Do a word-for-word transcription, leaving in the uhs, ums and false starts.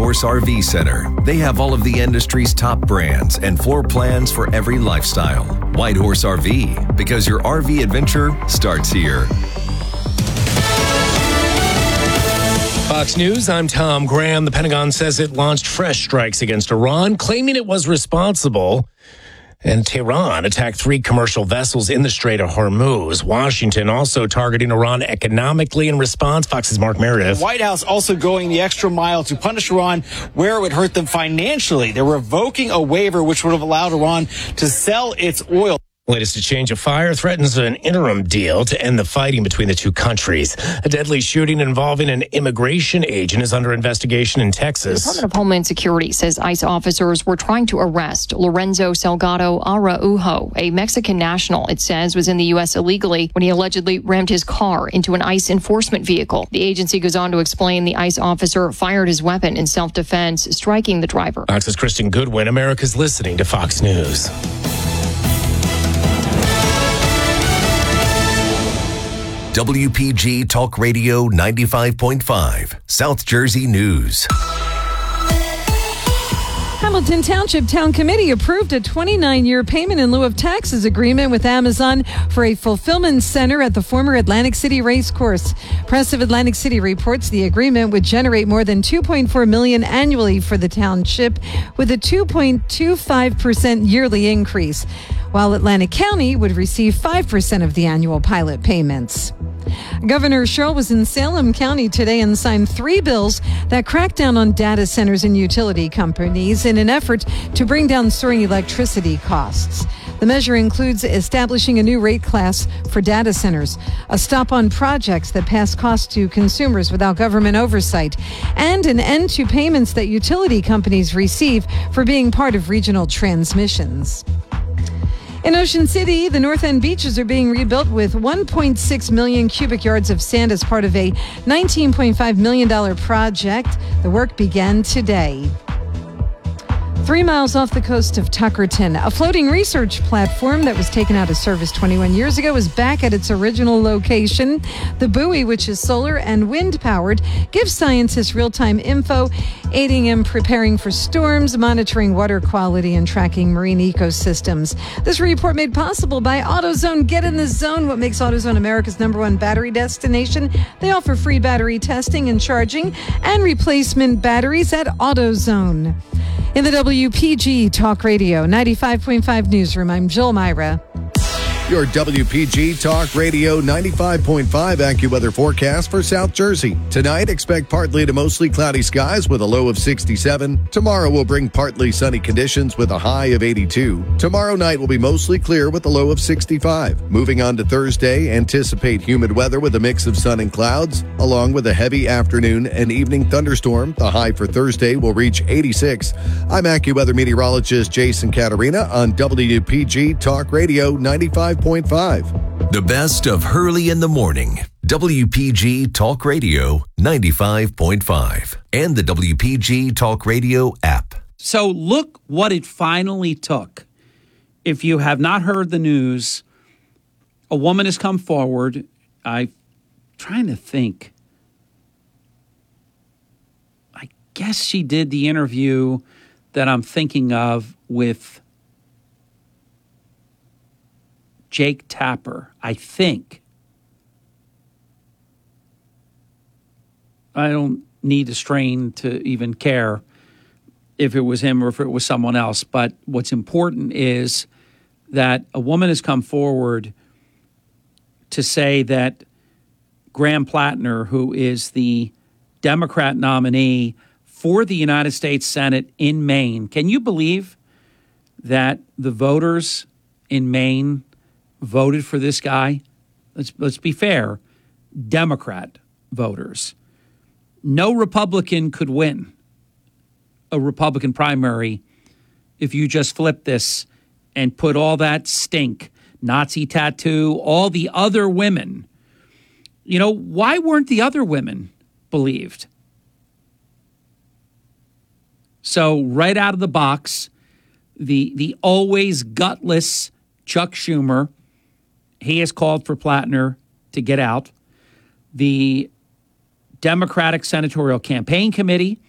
Horse R V Center. They have all of the industry's top brands and floor plans for every lifestyle. White Horse R V, because your R V adventure starts here. Fox News, I'm Tom Graham. The Pentagon says it launched fresh strikes against Iran, claiming it was responsible. And Tehran attacked three commercial vessels in the Strait of Hormuz. Washington also targeting Iran economically in response. Fox's Mark Meredith. The White House also going the extra mile to punish Iran where it would hurt them financially. They're revoking a waiver which would have allowed Iran to sell its oil. Latest to change of fire threatens an interim deal to end the fighting between the two countries. A deadly shooting involving an immigration agent is under investigation in Texas. The Department of Homeland Security says ICE officers were trying to arrest Lorenzo Salgado Araujo, a Mexican national it says was in the U S illegally when he allegedly rammed his car into an ICE enforcement vehicle. The agency goes on to explain the ICE officer fired his weapon in self-defense, striking the driver. Fox's Kristen Goodwin. America's listening to Fox News. W P G Talk Radio ninety-five point five, South Jersey News. Hamilton Township Town Committee approved a twenty-nine year payment in lieu of taxes agreement with Amazon for a fulfillment center at the former Atlantic City Racecourse. Press of Atlantic City reports the agreement would generate more than two point four million dollars annually for the township, with a two point two five percent yearly increase, while Atlantic County would receive five percent of the annual pilot payments. Governor Sherrill was in Salem County today and signed three bills that crack down on data centers and utility companies in an effort to bring down soaring electricity costs. The measure includes establishing a new rate class for data centers, a stop on projects that pass costs to consumers without government oversight, and an end to payments that utility companies receive for being part of regional transmissions. In Ocean City, the North End beaches are being rebuilt with one point six million cubic yards of sand as part of a nineteen point five million dollars project. The work began today. Three miles off the coast of Tuckerton, a floating research platform that was taken out of service twenty-one years ago is back at its original location. The buoy, which is solar and wind powered, gives scientists real-time info, aiding in preparing for storms, monitoring water quality, and tracking marine ecosystems. This report made possible by AutoZone. Get in the zone. What makes AutoZone America's number one battery destination? They offer free battery testing and charging and replacement batteries at AutoZone. In the W P G Talk Radio ninety-five point five newsroom, I'm Jill Myra. Your W P G Talk Radio ninety-five point five AccuWeather forecast for South Jersey. Tonight, expect partly to mostly cloudy skies with a low of sixty-seven. Tomorrow will bring partly sunny conditions with a high of eighty-two. Tomorrow night will be mostly clear with a low of sixty-five. Moving on to Thursday, anticipate humid weather with a mix of sun and clouds, along with a heavy afternoon and evening thunderstorm. The high for Thursday will reach eighty-six. I'm AccuWeather meteorologist Jason Caterina on W P G Talk Radio ninety-five point five. The best of Hurley in the Morning. W P G Talk Radio ninety-five point five and the W P G Talk Radio app. So look what it finally took. If you have not heard the news, a woman has come forward. I'm trying to think. I guess she did the interview that I'm thinking of with Jake Tapper, I think. I don't need to strain to even care if it was him or if it was someone else. But what's important is that a woman has come forward to say that Graham Plattner, who is the Democrat nominee for the United States Senate in Maine, can you believe that the voters in Maine voted for this guy? Let's let's be fair. Democrat voters. No Republican could win a Republican primary if you just flip this and put all that stink, Nazi tattoo, all the other women. You know, why weren't the other women believed? So right out of the box, the the always gutless Chuck Schumer, he has called for Plattner to get out. The Democratic Senatorial Campaign Committee